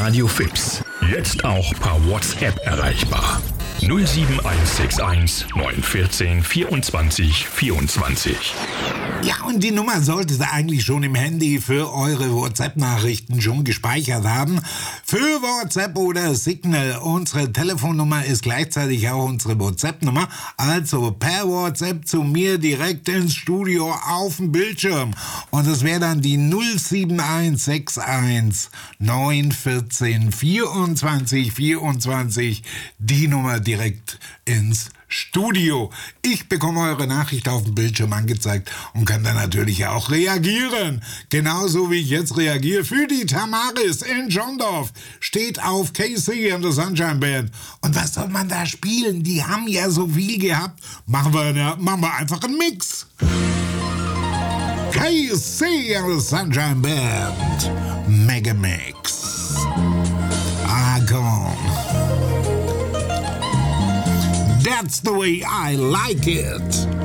Radio Fips. Jetzt auch per WhatsApp erreichbar. 07161 914 24 24. Ja, und die Nummer solltet ihr eigentlich schon im Handy für eure WhatsApp-Nachrichten schon gespeichert haben. Für WhatsApp oder Signal. Unsere Telefonnummer ist gleichzeitig auch unsere WhatsApp-Nummer. Also per WhatsApp zu mir direkt ins Studio auf dem Bildschirm. Und das wäre dann die 07161 914 24 24. Die Nummer direkt ins Studio. Ich bekomme eure Nachricht auf dem Bildschirm angezeigt und kann dann natürlich auch reagieren. Genauso wie ich jetzt reagiere für die Tamaris in Schondorf. Steht auf KC and the Sunshine Band. Und was soll man da spielen? Die haben ja so viel gehabt. Machen wir einfach einen Mix. KC and the Sunshine Band. Mega Mix. Ah, come on. That's the way I like it.